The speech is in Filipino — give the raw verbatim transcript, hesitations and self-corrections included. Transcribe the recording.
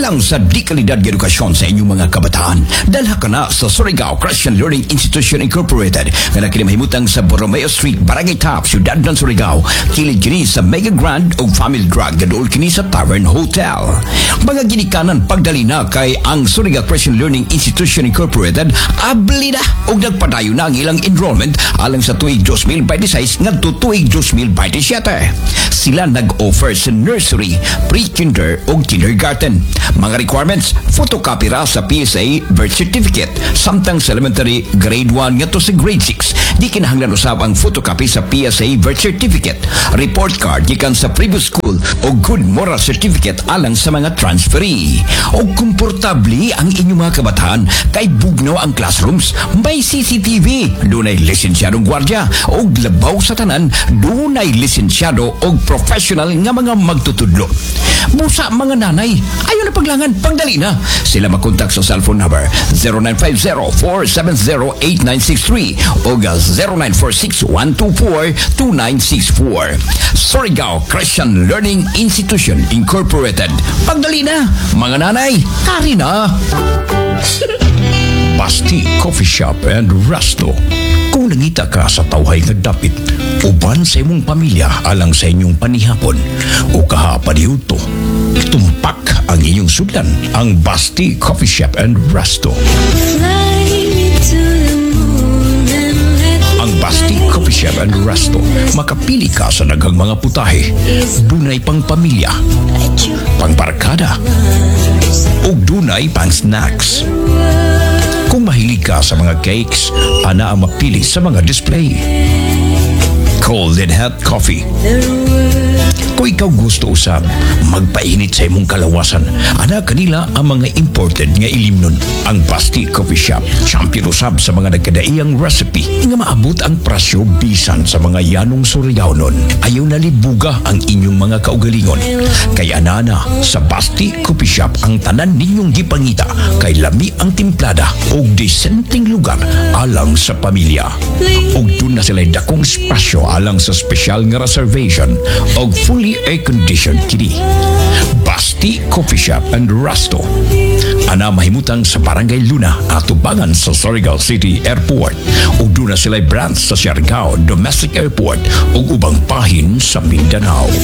alang sa di kalidad ng edukasyon sa inyong mga kabataan. Dalha ka na sa Surigao Christian Learning Institution Incorporated nga nakinamahimutang sa Borromeo Street, Barangay Top, Ciudad ng Surigao. Kilid kini sa Mega Grand o Family Drug gadol kini sa Tavern Hotel. Mga ginikanan pagdali na kay ang Surigao Christian Learning Institution Incorporated abli na og nagpadayon na ang ilang enrollment alang sa tuig twenty twenty-six ngadto tuig twenty twenty-seven. Sila nag-offer sa nursery, pre-kinder o kindergarten. Mga requirements, photocopy ra sa P S A birth certificate, samtang sa elementary grade one ngadto sa grade six. Di kinahanglan usab ang photocopy sa P S A birth certificate, report card gikan sa previous school o good moral certificate alang sa mga transferee. O komportable ang inyong mga kabataan kay bugnaw ang classrooms, may C C T V, dunay lisensyadong gwardya o labaw sa tanan, dunay lisensyado o professional nga mga magtutudlo. Busa mga nanay, ayaw na paglangan, pagdali na. Sila makontak sa cellphone number zero nine five zero, four seven zero, eight nine six three o zero nine four six, one two four, two nine six four. Surigao Christian Learning Institution Incorporated. Pagdali na, mga nanay, kari na. Basti Coffee Shop and Resto. Kung nangita ka sa tawhay nga dapit, uban sa imong pamilya alang sa inyong panihapon o kahapaniuto, tumpak ang inyong sudan, ang Basti Coffee Shop and Resto. Ang Basti Coffee Shop and Resto, makapili ka sa naghang mga putahe, dunay pang pamilya, pang barkada, o dunay pang snacks. Kung mahilig ka sa mga cakes, ana ang mapili sa mga display. Cold and hot coffee. Kung ikaw gusto usab, magpainit sa imong kalawasan, ana kanila ang mga imported nga ilimnon. Ang Basti Coffee Shop, champion usab sa mga nagkadaiyang recipe nga maabot ang presyo bisan sa mga yanong Surigaonon. Ayaw na libuga ang inyong mga kaugalingon. Kaya anana, sa Basti Coffee Shop ang tanan ninyong gipangita kay lami ang timplada o disenteng lugar alang sa pamilya. Og dun na sila dakong spasyo alang sa special nga reservation o fully air-conditioned kini. Basti Coffee Shop and Resto. Ana mahimutang sa Barangay Luna at tubangan sa Surigao City Airport. O doon na sila branch sa Siargao Domestic Airport o ubang pahin sa Mindanao.